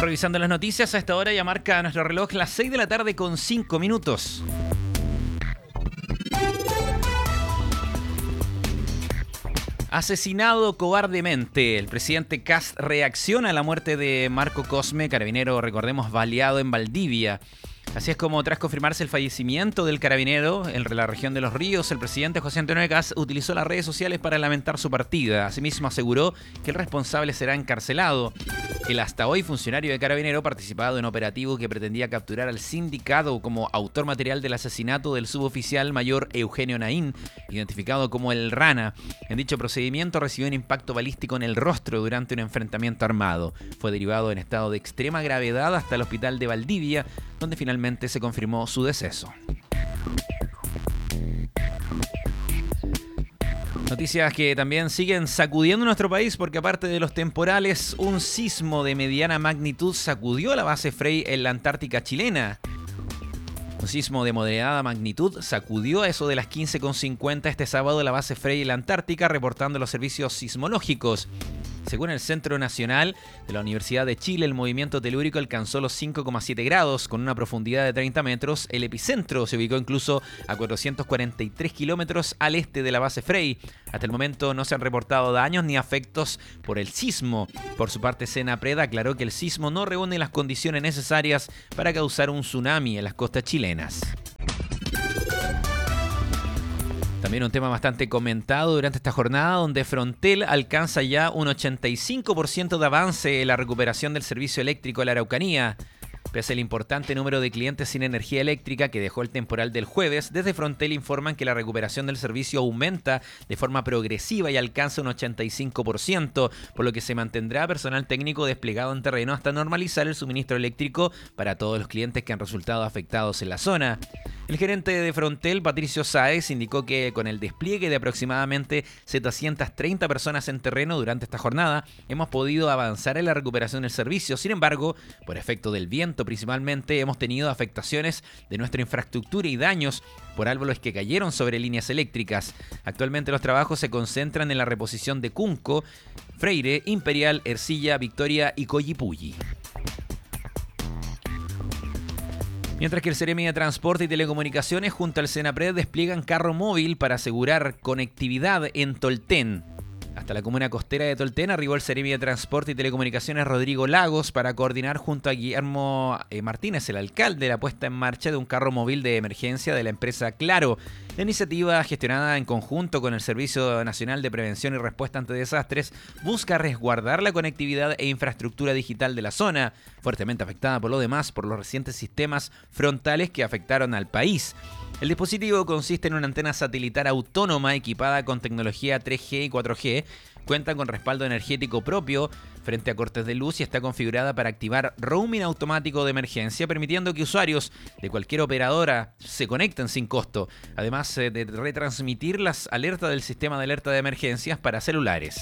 revisando las noticias. A esta hora ya marca nuestro reloj las 6 de la tarde con 5 minutos. Asesinado cobardemente. El presidente Kast reacciona a la muerte de Marco Cosme, carabinero, recordemos, baleado en Valdivia. Así es como, tras confirmarse el fallecimiento del carabinero en la región de Los Ríos, el presidente José Antonio Kast utilizó las redes sociales para lamentar su partida. Asimismo, aseguró que el responsable será encarcelado. El hasta hoy funcionario de carabinero participado en operativo que pretendía capturar al sindicado como autor material del asesinato del suboficial mayor Eugenio Naín, identificado como el Rana. En dicho procedimiento recibió un impacto balístico en el rostro durante un enfrentamiento armado. Fue derivado en estado de extrema gravedad hasta el hospital de Valdivia, donde finalmente se confirmó su deceso. Noticias que también siguen sacudiendo nuestro país porque, aparte de los temporales, un sismo de mediana magnitud sacudió la base Frey en la Antártica chilena. Un sismo de moderada magnitud sacudió a eso de las 15:50 este sábado la base Frey en la Antártica, reportando los servicios sismológicos. Según el Centro Nacional de la Universidad de Chile, el movimiento telúrico alcanzó los 5,7 grados con una profundidad de 30 metros. El epicentro se ubicó incluso a 443 kilómetros al este de la base Frey. Hasta el momento no se han reportado daños ni afectos por el sismo. Por su parte, Senapred aclaró que el sismo no reúne las condiciones necesarias para causar un tsunami en las costas chilenas. También un tema bastante comentado durante esta jornada, donde Frontel alcanza ya un 85% de avance en la recuperación del servicio eléctrico en la Araucanía. Pese al importante número de clientes sin energía eléctrica que dejó el temporal del jueves, desde Frontel informan que la recuperación del servicio aumenta de forma progresiva y alcanza un 85%, por lo que se mantendrá personal técnico desplegado en terreno hasta normalizar el suministro eléctrico para todos los clientes que han resultado afectados en la zona. El gerente de Frontel, Patricio Sáez, indicó que con el despliegue de aproximadamente 730 personas en terreno durante esta jornada, hemos podido avanzar en la recuperación del servicio. Sin embargo, por efecto del viento principalmente, hemos tenido afectaciones de nuestra infraestructura y daños por árboles que cayeron sobre líneas eléctricas. Actualmente los trabajos se concentran en la reposición de Cunco, Freire, Imperial, Ercilla, Victoria y Collipulli. Mientras que el Seremi de Transporte y Telecomunicaciones junto al Senapred despliegan carro móvil para asegurar conectividad en Tolten. Hasta la comuna costera de Tolten arribó el Seremi de Transporte y Telecomunicaciones Rodrigo Lagos para coordinar junto a Guillermo Martínez, el alcalde, la puesta en marcha de un carro móvil de emergencia de la empresa Claro. La iniciativa, gestionada en conjunto con el Servicio Nacional de Prevención y Respuesta ante Desastres, busca resguardar la conectividad e infraestructura digital de la zona, fuertemente afectada por lo demás por los recientes sistemas frontales que afectaron al país. El dispositivo consiste en una antena satelital autónoma equipada con tecnología 3G y 4G, cuenta con respaldo energético propio frente a cortes de luz y está configurada para activar roaming automático de emergencia, permitiendo que usuarios de cualquier operadora se conecten sin costo, además de retransmitir las alertas del sistema de alerta de emergencias para celulares.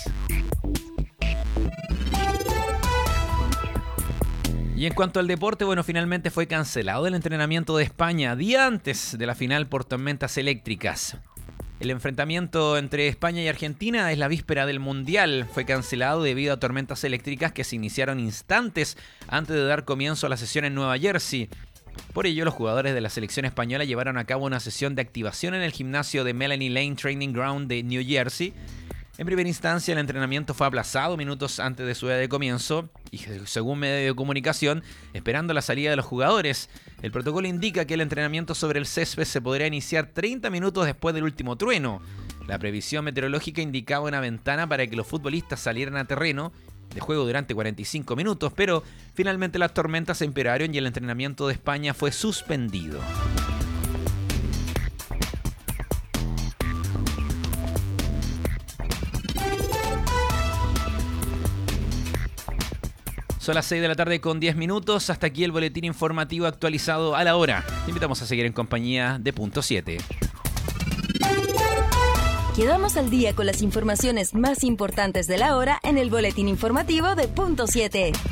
Y en cuanto al deporte, finalmente fue cancelado el entrenamiento de España día antes de la final por tormentas eléctricas. El enfrentamiento entre España y Argentina es la víspera del Mundial. Fue cancelado debido a tormentas eléctricas que se iniciaron instantes antes de dar comienzo a la sesión en Nueva Jersey. Por ello, los jugadores de la selección española llevaron a cabo una sesión de activación en el gimnasio de Melanie Lane Training Ground de New Jersey. En primera instancia, el entrenamiento fue aplazado minutos antes de su hora de comienzo y, según medio de comunicación, esperando la salida de los jugadores. El protocolo indica que el entrenamiento sobre el césped se podría iniciar 30 minutos después del último trueno. La previsión meteorológica indicaba una ventana para que los futbolistas salieran a terreno de juego durante 45 minutos, pero finalmente las tormentas se imperaron y el entrenamiento de España fue suspendido. Son las 6 de la tarde con 10 minutos. Hasta aquí el boletín informativo actualizado a la hora. Te invitamos a seguir en compañía de Punto 7. Quedamos al día con las informaciones más importantes de la hora en el boletín informativo de Punto 7.